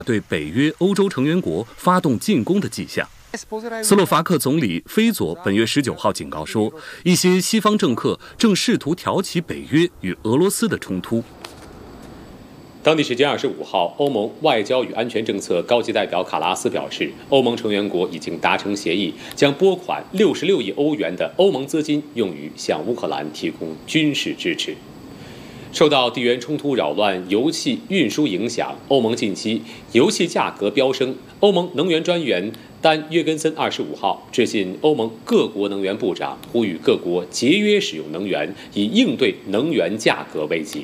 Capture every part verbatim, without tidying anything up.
对北约欧洲成员国发动进攻的迹象。斯洛伐克总理菲佐本月十九号警告说，一些西方政客正试图挑起北约与俄罗斯的冲突。 当地时间二十五号，欧盟外交与安全政策高级代表卡拉斯表示，欧盟成员国已经达成协议，将拨款六十六亿欧元的欧盟资金用于向乌克兰提供军事支持。受到地缘冲突扰乱油气运输影响，欧盟近期油气价格飙升。欧盟能源专员丹约根森二十五号致信欧盟各国能源部长，呼吁各国节约使用能源，以应对能源价格危机。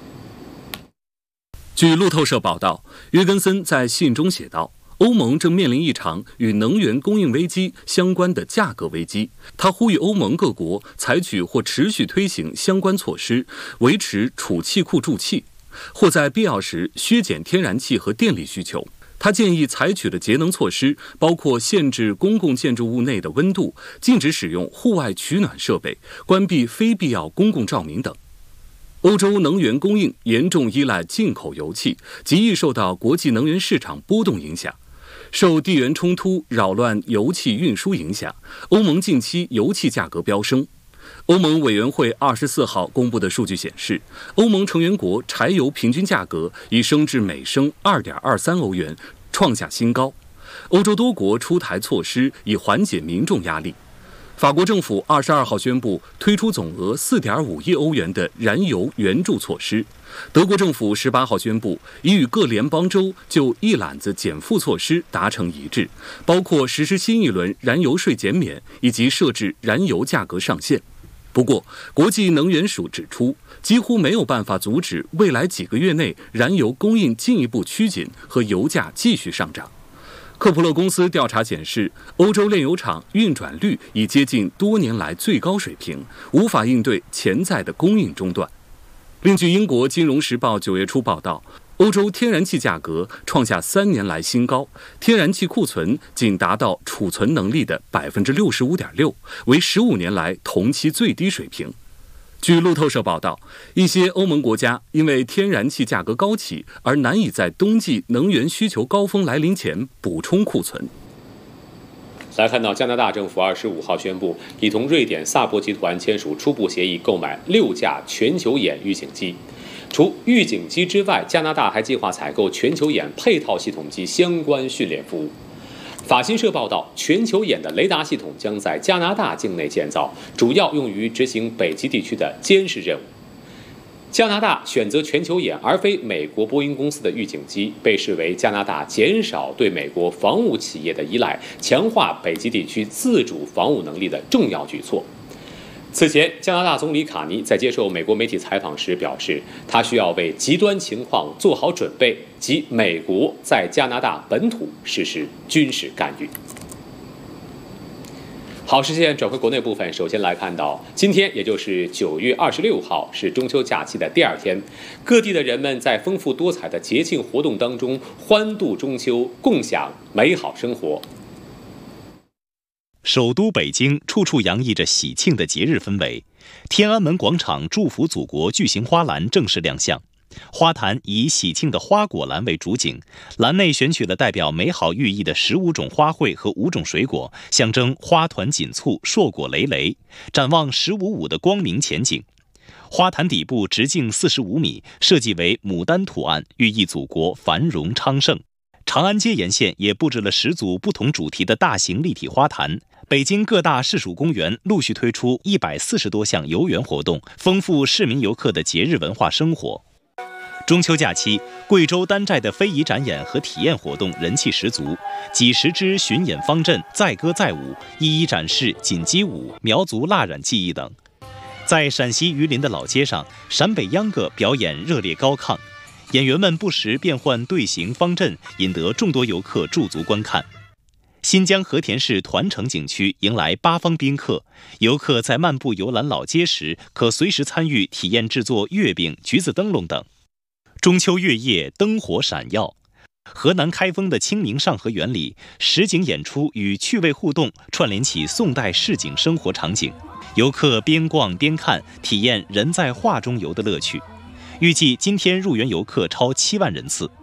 据路透社报道，约根森在信中写道，欧盟正面临一场与能源供应危机相关的价格危机。他呼吁欧盟各国采取或持续推行相关措施，维持储气库注气，或在必要时削减天然气和电力需求。他建议采取的节能措施包括限制公共建筑物内的温度，禁止使用户外取暖设备，关闭非必要公共照明等。欧洲能源供应严重依赖进口油气，极易受到国际能源市场波动影响。受地缘冲突扰乱油气运输影响，欧盟近期油气价格飙升。欧盟委员会二十四号公布的数据显示，欧盟成员国柴油平均价格已升至每升 二点二三欧元，创下新高。欧洲多国出台措施以缓解民众压力。法国政府二十二号宣布推出总额 四点五亿欧元的燃油援助措施。德国政府十八号宣布，已与各联邦州就一揽子减负措施达成一致，包括实施新一轮燃油税减免以及设置燃油价格上限。不过，国际能源署指出，几乎没有办法阻止未来几个月内燃油供应进一步趋紧和油价继续上涨。科普勒公司调查显示，欧洲炼油厂运转率已接近多年来最高水平，无法应对潜在的供应中断。另据英国《金融时报》九月初报道，欧洲天然气价格创下三年来新高，天然气库存仅达到储存能力的 百分之六十五点六， 为十五年来同期最低水平。据路透社报道，一些欧盟国家因为天然气价格高企而难以在冬季能源需求高峰来临前补充库存。 来看到加拿大政府二十五号宣布，已同瑞典萨博集团签署初步协议，购买六架全球眼预警机。除预警机之外，加拿大还计划采购全球眼配套系统及相关训练服务。法新社报道，全球眼的雷达系统将在加拿大境内建造，主要用于执行北极地区的监视任务。加拿大选择全球眼而非美国波音公司的预警机，被视为加拿大减少对美国防务企业的依赖，强化北极地区自主防务能力的重要举措。此前，加拿大总理卡尼在接受美国媒体采访时表示，他需要为极端情况做好准备，即美国在加拿大本土实施军事干预。好，视线转回国内部分，首先来看到今天，也就是九月二十六号，是中秋假期的第二天，各地的人们在丰富多彩的节庆活动当中欢度中秋，共享美好生活。 首都北京处处洋溢着喜庆的节日氛围，天安门广场祝福祖国巨型花篮正式亮相。花坛以喜庆的花果篮为主景，篮内选取了代表美好寓意的十五种花卉和五种水果，象征花团锦簇、硕果累累，展望十五五的光明前景。花坛底部直径四十五米，设计为牡丹图案，寓意祖国繁荣昌盛。长安街沿线也布置了十组不同主题的大型立体花坛。北京各大市属公园陆续推出一百四十多项游园活动，丰富市民游客的节日文化生活。中秋假期，贵州丹寨的非遗展演和体验活动人气十足，几十支巡演方阵载歌载舞，一一展示锦鸡舞、苗族蜡染技艺等。在陕西榆林的老街上，陕北秧歌表演热烈高亢，演员们不时变换队形方阵，引得众多游客驻足观看。新疆和田市团城景区迎来八方宾客，游客在漫步游览老街时，可随时参与体验制作月饼、橘子灯笼等。中秋月夜灯火闪耀，河南开封的清明上河园里，实景演出与趣味互动串联起宋代市井生活场景，游客边逛边看，体验人在画中游的乐趣。预计今天入园游客超七万人次。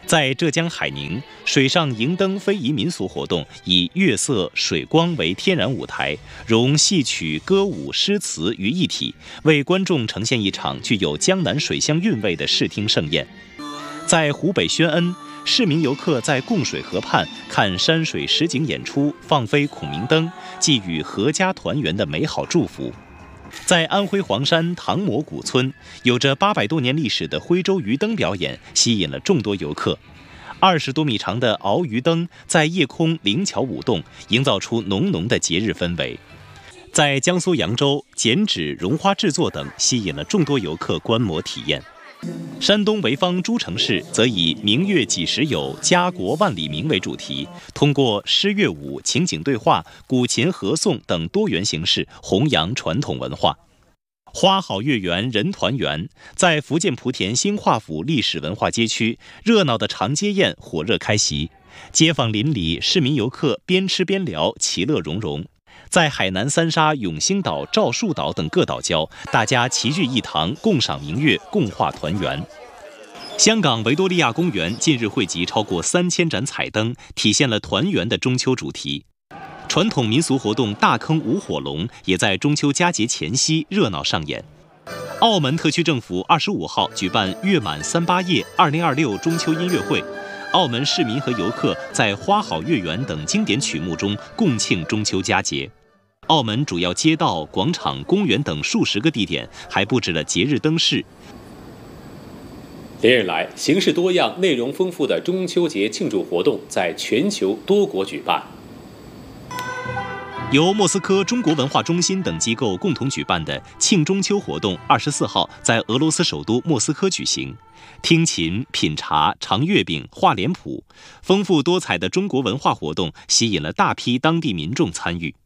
在浙江海宁，水上银灯非遗民俗活动以月色、水光为天然舞台，融戏曲、歌舞、诗词于一体，为观众呈现一场具有江南水乡韵味的视听盛宴。在湖北宣恩，市民游客在贡水河畔看山水实景演出，放飞孔明灯，寄予阖家团圆的美好祝福。在安徽黄山唐磨古村，有着八百多年历史的徽州鱼灯表演吸引了众多游客。二十多米长的鳌鱼灯在夜空灵巧舞动，营造出浓浓的节日氛围。在江苏扬州，剪纸、绒花制作等吸引了众多游客观摩体验。山东潍坊诸城市则以明月几时有，家国万里明为主题，通过诗乐舞、情景对话、古琴合颂等多元形式弘扬传统文化。花好月圆人团圆，在福建莆田兴化府历史文化街区，热闹的长街宴火热开席，街坊邻里、市民游客边吃边聊，其乐融融。在海南三沙、永兴岛、赵树岛等各岛礁，大家齐聚一堂，共赏明月，共话团圆。香港维多利亚公园近日汇集超过三千盏彩灯，体现了团圆的中秋主题。传统民俗活动大坑舞火龙也在中秋佳节前夕热闹上演。澳门特区政府二十五号举办月满三八夜二零二六中秋音乐会。澳门市民和游客在《花好月圆》等经典曲目中共庆中秋佳节。澳门主要街道、广场、公园等数十个地点还布置了节日灯饰。 连日来，形式多样、内容丰富的中秋节庆祝活动在全球多国举办。 由莫斯科中国文化中心等机构共同举办的庆中秋活动，二十四号在俄罗斯首都莫斯科举行。听琴、品茶、尝月饼、画脸谱，丰富多彩的中国文化活动吸引了大批当地民众参与。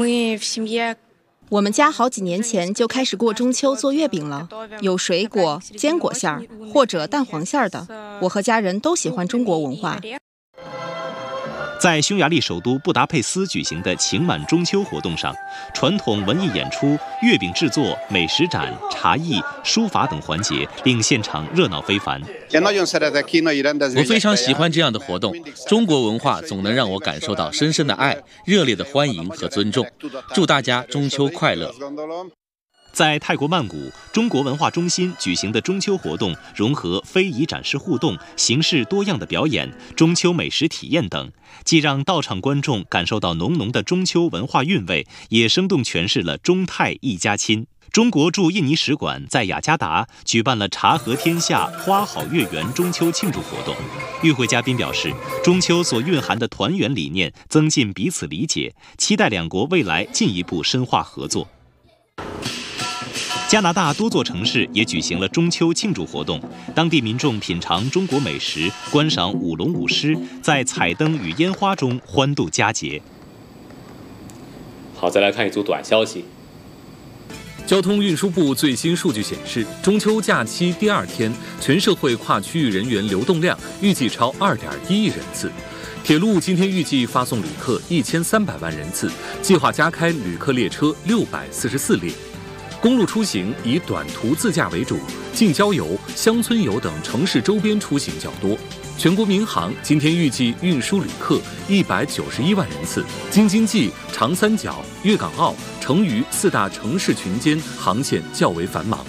我们家好几年前就开始过中秋做月饼了，有水果、坚果馅儿或者蛋黄馅儿的。我和家人都喜欢中国文化。 在匈牙利首都布达佩斯举行的情满中秋活动上，传统文艺演出、月饼制作、美食展、茶艺、书法等环节令现场热闹非凡。 我非常喜欢这样的活动，中国文化总能让我感受到深深的爱、热烈的欢迎和尊重。祝大家中秋快乐！ 在泰国曼谷，中国文化中心举行的中秋活动融合非遗展示互动、形式多样的表演、中秋美食体验等，既让到场观众感受到浓浓的中秋文化韵味，也生动诠释了中泰一家亲。中国驻印尼使馆在雅加达举办了茶和天下、花好月圆中秋庆祝活动。与会嘉宾表示，中秋所蕴含的团圆理念增进彼此理解，期待两国未来进一步深化合作。加拿大多座城市也举行了中秋庆祝活动，当地民众品尝中国美食，观赏舞龙舞狮，在彩灯与烟花中欢度佳节。 好，再来看一组短消息。 交通运输部最新数据显示，中秋假期第二天，全社会跨区域人员流动量预计超二点一亿人次。铁路今天预计发送旅客一千三百万人次，计划加开旅客列车六百四十四列。公路出行以短途自驾为主，近郊游、乡村游等城市周边出行较多。全国民航今天预计运输旅客一百九十一万人次，京津冀、长三角、粤港澳、成渝四大城市群间航线较为繁忙。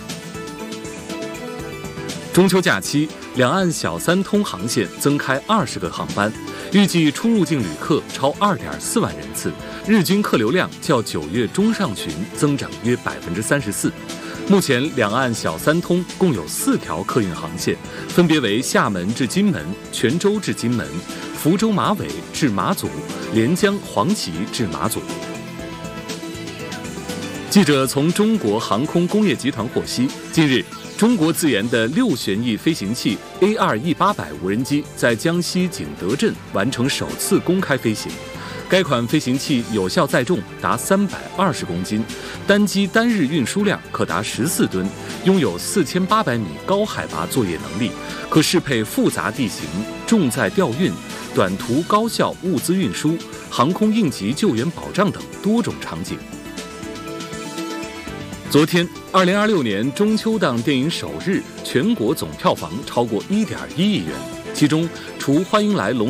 中秋假期，两岸小三通航线增开二十个航班，预计出入境旅客超二点四万人次，日均客流量较九月中上旬增长约百分之三十四。目前，两岸小三通共有四条客运航线，分别为厦门至金门、泉州至金门、福州马尾至马祖、连江黄岐至马祖。记者从中国航空工业集团获悉，近日，中国自研的六旋翼飞行器 A 二 E 八百 无人机在江西景德镇完成首次公开飞行。该款飞行器有效载重达三百二十公斤，单机单日运输量可达十四吨，拥有四千八百米高海拔作业能力，可适配复杂地形、重载调运、短途高效物资运输、航空应急救援保障等多种场景。昨天，二零二六年中秋档电影首日，全国总票房超过一点一亿元。 其中除欢迎来龙